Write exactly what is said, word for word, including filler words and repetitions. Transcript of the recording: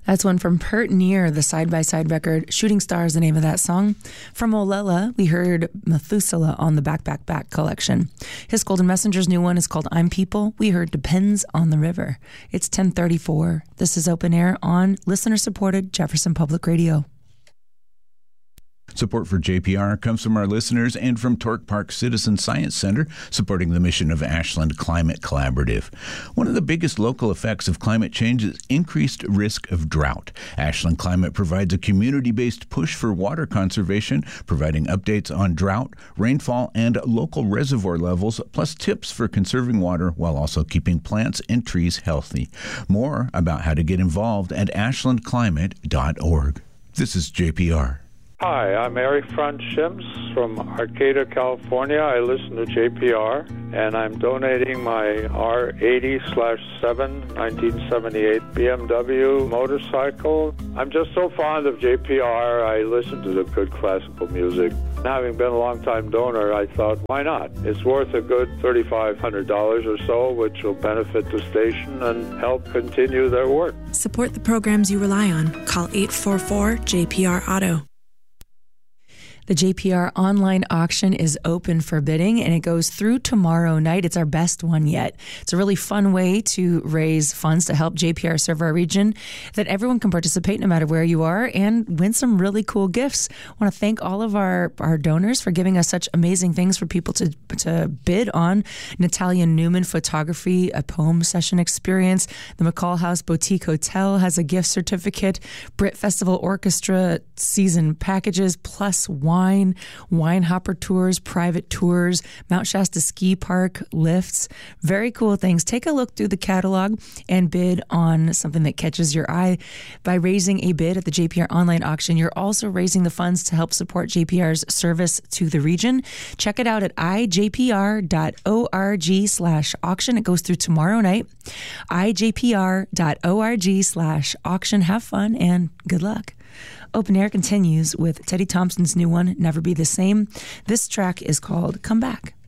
That's one from Pert Near, the side-by-side record. Shooting Star is the name of that song. From Olela, we heard Methuselah on the Back, Back, Back collection. His Golden Messenger's new one is called I'm People. We heard Depends on the River. It's ten thirty-four. This is Open Air on listener-supported Jefferson Public Radio. Support for J P R comes from our listeners and from Torque Park Citizen Science Center, supporting the mission of Ashland Climate Collaborative. One of the biggest local effects of climate change is increased risk of drought. Ashland Climate provides a community-based push for water conservation, providing updates on drought, rainfall, and local reservoir levels, plus tips for conserving water while also keeping plants and trees healthy. More about how to get involved at ashland climate dot org. This is J P R. Hi, I'm Eric Franz Schims from Arcata, California. I listen to J P R, and I'm donating my R eighty slash seven nineteen seventy-eight B M W motorcycle. I'm just so fond of J P R. I listen to the good classical music. Having been a long-time donor, I thought, why not? It's worth a good three thousand five hundred dollars or so, which will benefit the station and help continue their work. Support the programs you rely on. Call eight four four J P R Auto. The J P R online auction is open for bidding, and it goes through tomorrow night. It's our best one yet. It's a really fun way to raise funds to help J P R serve our region, that everyone can participate no matter where you are and win some really cool gifts. I want to thank all of our, our donors for giving us such amazing things for people to, to bid on. Natalia Newman Photography, a poem session experience. The McCall House Boutique Hotel has a gift certificate. Brit Festival Orchestra season packages plus wine. Wine, wine hopper tours, private tours, Mount Shasta Ski Park, lifts, very cool things. Take a look through the catalog and bid on something that catches your eye. By raising a bid at the J P R online auction, you're also raising the funds to help support J P R's service to the region. Check it out at I J P R dot org slash auction. It goes through tomorrow night. I J P R dot org slash auction. Have fun and good luck. Open Air continues with Teddy Thompson's new one, Never Be the Same. This track is called Come Back.